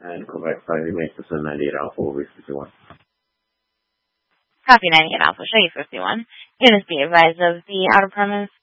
And Quebec 5 Mason 98 Alpha, over 51. Copy 98 Alpha, show you 51. Units be advised of the outer premise